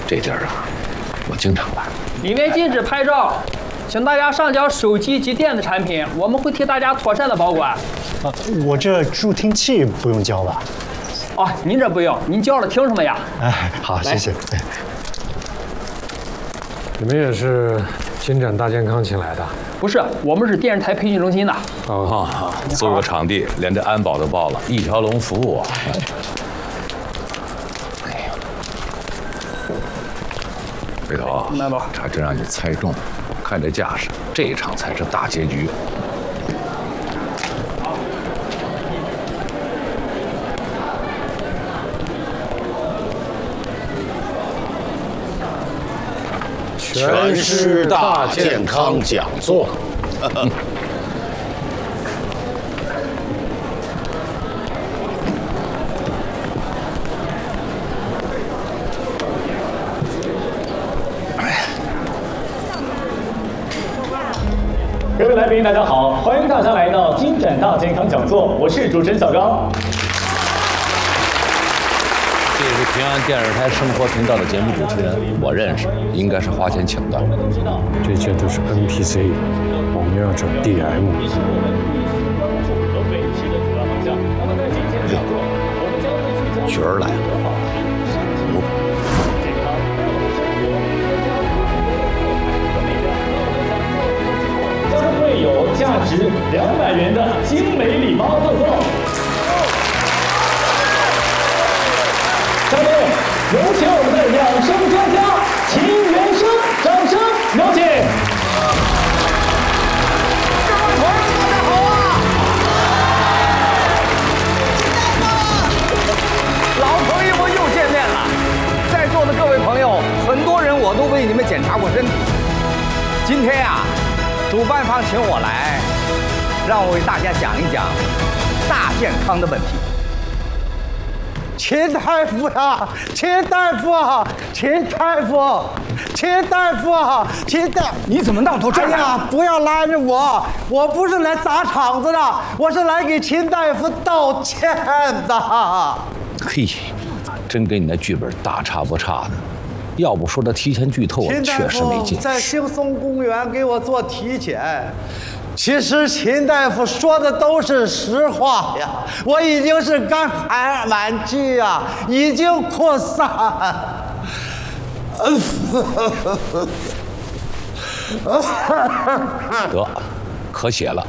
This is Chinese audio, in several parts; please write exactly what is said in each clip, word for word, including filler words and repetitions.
这地儿啊，我经常来。 里面禁止拍照，请大家上交手机及电子产品，我们会替大家妥善的保管。 啊，我这助听器不用交吧？ 哦，您这不用，您交了听什么呀？ 哎，好，谢谢。 你们也是金展大健康请来的？ 不是，我们是电视台培训中心的。 哦，好，租个场地，连这安保都报了，一条龙服务啊。哎呀，回头来吧， 还真让你猜中了。看这架势，这一场才是大结局。 全师大健康讲座。 各位来宾，大家好，欢迎大家来到金展大健康讲座，我是主持人小刚。 这是平安电视台生活频道的节目主持人，我认识，应该是花钱请的。 这些都是 N P C， 我们要找 D M。 角儿来了。 将会有价值两百元的精美礼包赠送。下面有请我们的养生专家秦元生，掌声有请。 各位朋友，大家好啊！老朋友们又见面了。在座的各位朋友，很多人我都为你们检查过身体。今天呀、啊。主办方请我来，让我为大家讲一讲大健康的问题。 秦大夫呀，秦大夫啊，秦大夫，秦大夫啊，秦大， 你怎么闹到这儿来了？ 哎呀，不要拉着我，我不是来砸场子的，我是来给秦大夫道歉的。 嘿，真跟你那剧本大差不差的。要不说这提前剧透，确实没劲。 在兴松公园给我做体检，其实秦大夫说的都是实话呀。我已经是肝癌晚期呀，已经扩散。 得，咳血了。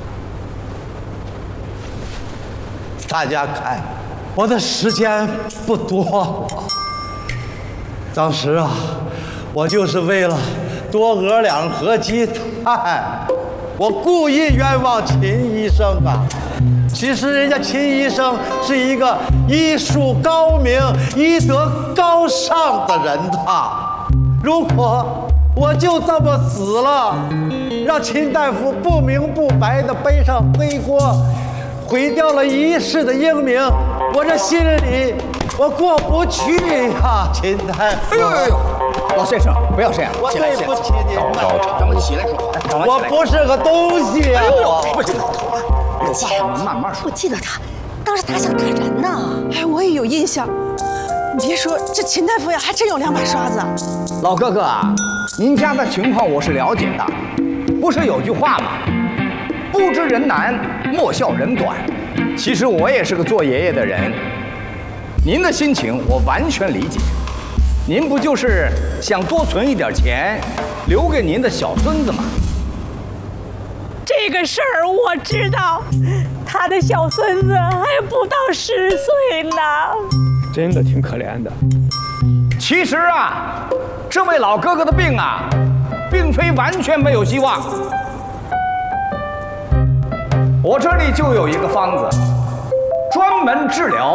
大家看，我的时间不多。当时啊，我就是为了多讹两盒鸡蛋，我故意冤枉秦医生啊。其实人家秦医生是一个医术高明、医德高尚的人呐。如果我就这么死了，让秦大夫不明不白地背上黑锅，毁掉了一世的英名，我这心里我过不去呀，秦大夫。哎呦呦呦！ 老先生，不要这样， 我对不起您了， 咱们起来说话。 我不是个东西呀！ 不是老头啊，有话我们慢慢说。 我记得他，当时他想打人呢。 哎，我也有印象。你别说，这秦大夫呀，还真有两把刷子。 老哥哥啊，您家的情况我是了解的，不是有句话吗？不知人难，莫笑人短。其实我也是个做爷爷的人，您的心情我完全理解。您不就是想多存一点钱，留给您的小孙子吗？ 这个事儿我知道，他的小孙子还不到十岁呢， 真的挺可怜的。 其实啊，这位老哥哥的病啊，并非完全没有希望。我这里就有一个方子，专门治疗